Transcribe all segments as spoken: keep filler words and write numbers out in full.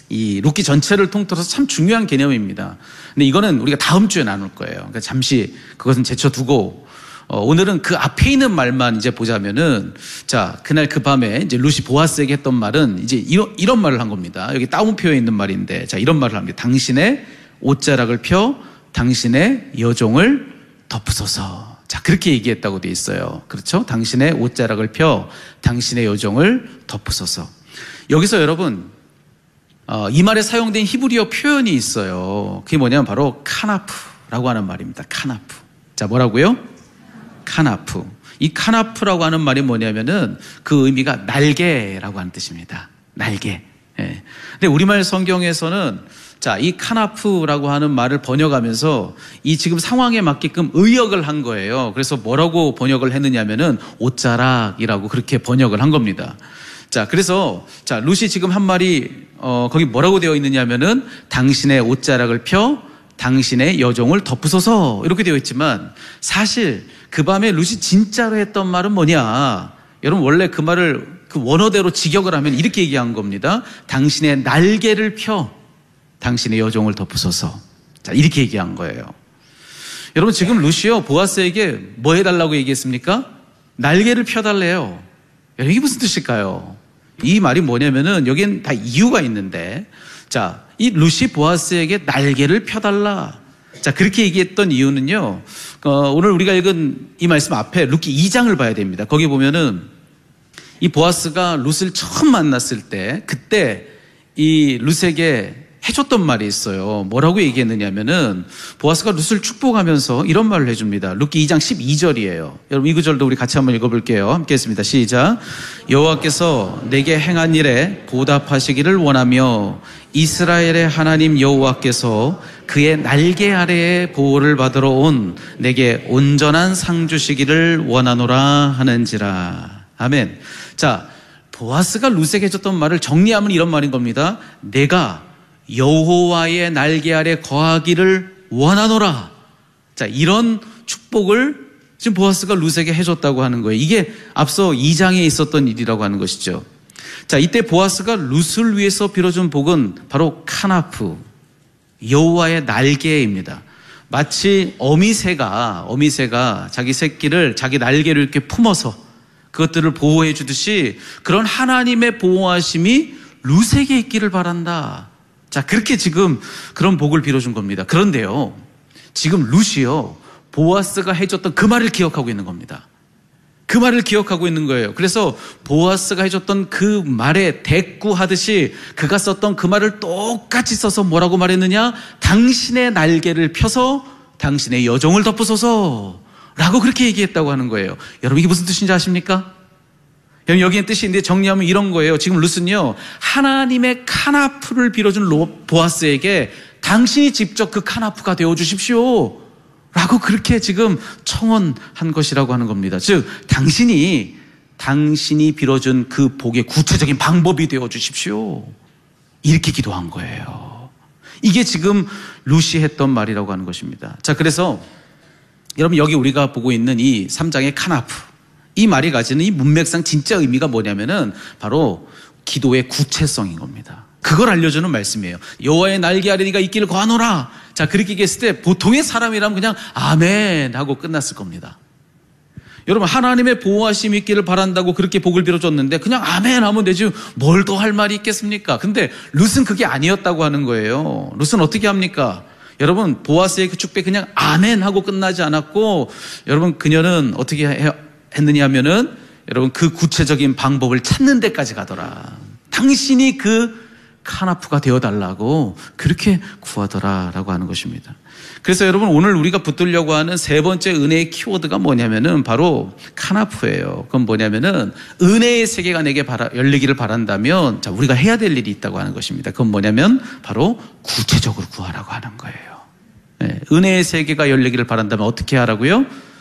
이 룻기 전체를 통틀어서 참 중요한 개념입니다. 근데 이거는 우리가 다음 주에 나눌 거예요. 그러니까 잠시 그것은 제쳐두고 어, 오늘은 그 앞에 있는 말만 이제 보자면은, 자, 그날 그 밤에 이제 룻이 보아스에게 했던 말은 이제 이런, 이런 말을 한 겁니다. 여기 따옴표에 있는 말인데, 자, 이런 말을 합니다. 당신의 옷자락을 펴 당신의 여종을 덮으소서. 자, 그렇게 얘기했다고 돼 있어요. 그렇죠? 당신의 옷자락을 펴 당신의 여종을 덮으소서. 여기서 여러분, 어, 이 말에 사용된 히브리어 표현이 있어요. 그게 뭐냐면 바로 카나프라고 하는 말입니다. 카나프. 자, 뭐라고요? 카나프. 이 카나프라고 하는 말이 뭐냐면은 그 의미가 날개라고 하는 뜻입니다. 날개. 예. 근데 우리말 성경에서는 자, 이 카나프라고 하는 말을 번역하면서 이 지금 상황에 맞게끔 의역을 한 거예요. 그래서 뭐라고 번역을 했느냐면은 옷자락이라고 그렇게 번역을 한 겁니다. 자, 그래서 자, 룻이 지금 한 말이 어, 거기 뭐라고 되어 있느냐면은 당신의 옷자락을 펴 당신의 여종을 덮으소서 이렇게 되어 있지만 사실 그 밤에 룻이 진짜로 했던 말은 뭐냐? 여러분 원래 그 말을 그 원어대로 직역을 하면 이렇게 얘기한 겁니다. 당신의 날개를 펴 당신의 여종을 덮으소서. 자, 이렇게 얘기한 거예요. 여러분 지금 룻이요 보아스에게 뭐 해달라고 얘기했습니까? 날개를 펴달래요. 여러분 이게 무슨 뜻일까요? 이 말이 뭐냐면은 여기엔 다 이유가 있는데, 자, 이 룻이 보아스에게 날개를 펴달라. 자, 그렇게 얘기했던 이유는요, 어, 오늘 우리가 읽은 이 말씀 앞에 룻기 이 장을 봐야 됩니다. 거기 보면은 이 보아스가 룻을 처음 만났을 때, 그때 이 룻에게 해줬던 말이 있어요. 뭐라고 얘기했느냐면은 보아스가 룻을 축복하면서 이런 말을 해줍니다. 룻기 이 장 십이 절이에요. 여러분 이 구절도 우리 같이 한번 읽어볼게요. 함께 했습니다. 시작. 여호와께서 내게 행한 일에 보답하시기를 원하며 이스라엘의 하나님 여호와께서 그의 날개 아래에 보호를 받으러 온 내게 온전한 상 주시기를 원하노라 하는지라. 아멘. 자, 보아스가 룻에게 해줬던 말을 정리하면 이런 말인 겁니다. 내가 여호와의 날개 아래 거하기를 원하노라. 자, 이런 축복을 지금 보아스가 룻에게 해줬다고 하는 거예요. 이게 앞서 이 장에 있었던 일이라고 하는 것이죠. 자, 이때 보아스가 룻을 위해서 빌어준 복은 바로 카나프, 여호와의 날개입니다. 마치 어미새가 어미새가 자기 새끼를 자기 날개를 이렇게 품어서 그것들을 보호해 주듯이 그런 하나님의 보호하심이 룻에게 있기를 바란다. 자, 그렇게 지금 그런 복을 빌어준 겁니다. 그런데요, 지금 룻이요, 보아스가 해줬던 그 말을 기억하고 있는 겁니다. 그 말을 기억하고 있는 거예요. 그래서 보아스가 해줬던 그 말에 대꾸하듯이 그가 썼던 그 말을 똑같이 써서 뭐라고 말했느냐? 당신의 날개를 펴서 당신의 여종을 덮으소서 라고 그렇게 얘기했다고 하는 거예요. 여러분 이게 무슨 뜻인지 아십니까? 여기에 뜻이 있는데 정리하면 이런 거예요. 지금 룻은요, 하나님의 카나프를 빌어준 보아스에게 당신이 직접 그 카나프가 되어주십시오 라고 그렇게 지금 청원한 것이라고 하는 겁니다. 즉 당신이 당신이 빌어준 그 복의 구체적인 방법이 되어주십시오 이렇게 기도한 거예요. 이게 지금 룻이 했던 말이라고 하는 것입니다. 자, 그래서 여러분 여기 우리가 보고 있는 이 삼 장의 카나프, 이 말이 가지는 이 문맥상 진짜 의미가 뭐냐면은 바로 기도의 구체성인 겁니다. 그걸 알려주는 말씀이에요. 여호와의 날개 아래 네가 있기를 거하노라. 자, 그렇게 얘기했을 때 보통의 사람이라면 그냥 아멘 하고 끝났을 겁니다. 여러분 하나님의 보호하심이 있기를 바란다고 그렇게 복을 빌어줬는데 그냥 아멘 하면 되지 뭘 더 할 말이 있겠습니까? 근데 룻은 그게 아니었다고 하는 거예요. 룻은 어떻게 합니까? 여러분 보아스의 그 축배 그냥 아멘 하고 끝나지 않았고, 여러분 그녀는 어떻게 해, 했느냐 하면은 여러분 그 구체적인 방법을 찾는 데까지 가더라. 당신이 그 카나프가 되어달라고 그렇게 구하더라라고 하는 것입니다. 그래서 여러분 오늘 우리가 붙들려고 하는 세 번째 은혜의 키워드가 뭐냐면은 바로 카나프예요. 그건 뭐냐면은 은혜의 세계가 내게 바라, 열리기를 바란다면 자, 우리가 해야 될 일이 있다고 하는 것입니다. 그건 뭐냐면 바로 구체적으로 구하라고 하는 거예요. 네, 은혜의 세계가 열리기를 바란다면 어떻게 하라고요?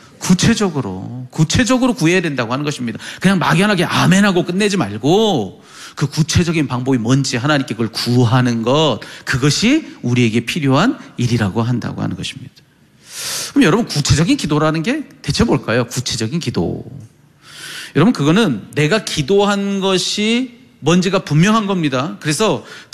구체적으로 구체적으로 구해야 된다고 하는 것입니다. 그냥 막연하게 아멘하고 끝내지 말고 그 구체적인 방법이 뭔지 하나님께 그걸 구하는 것, 그것이 우리에게 필요한 일이라고 한다고 하는 것입니다. 그럼 여러분 구체적인 기도라는 게 대체 뭘까요? 구체적인 기도. 여러분 그거는 내가 기도한 것이 뭔지가 분명한 겁니다. 그래서